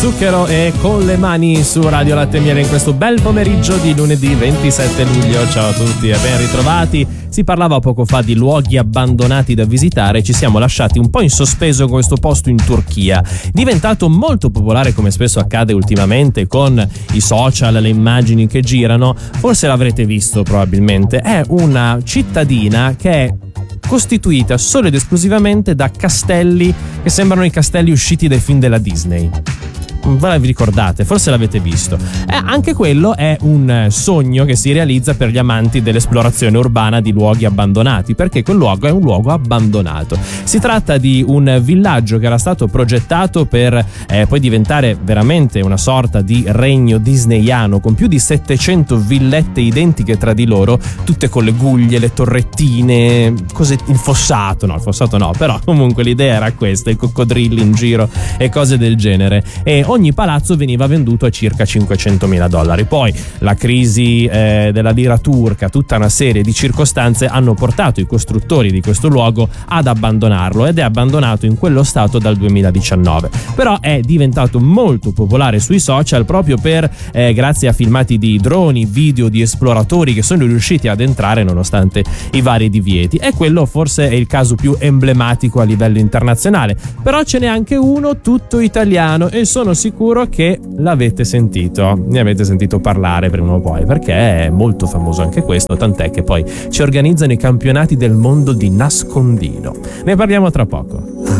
Zucchero e Con le mani su Radio Latte e Miele in questo bel pomeriggio di lunedì 27 luglio. Ciao a tutti e ben ritrovati. Si parlava poco fa di luoghi abbandonati da visitare, ci siamo lasciati un po' in sospeso con questo posto in Turchia, diventato molto popolare come spesso accade ultimamente con i social, le immagini che girano. Forse l'avrete visto probabilmente, è una cittadina che è costituita solo ed esclusivamente da castelli che sembrano i castelli usciti dai film della Disney. Ve la vi ricordate? Forse l'avete visto. Anche quello è un sogno che si realizza per gli amanti dell'esplorazione urbana di luoghi abbandonati, perché quel luogo è un luogo abbandonato. Si tratta di un villaggio che era stato progettato per poi diventare veramente una sorta di regno disneyano, con più di 700 villette identiche tra di loro, tutte con le guglie, le torrettine, cose, il fossato no, però comunque l'idea era questa, i coccodrilli in giro e cose del genere. E ogni palazzo veniva venduto a circa $500.000. Poi la crisi della lira turca, tutta una serie di circostanze hanno portato i costruttori di questo luogo ad abbandonarlo, ed è abbandonato in quello stato dal 2019. Però è diventato molto popolare sui social proprio per grazie a filmati di droni, video di esploratori che sono riusciti ad entrare nonostante i vari divieti. E quello forse è il caso più emblematico a livello internazionale. Però ce n'è anche uno tutto italiano e sono sicuro che l'avete sentito, ne avete sentito parlare prima o poi, perché è molto famoso anche questo, tant'è che poi ci organizzano i campionati del mondo di nascondino. Ne parliamo tra poco.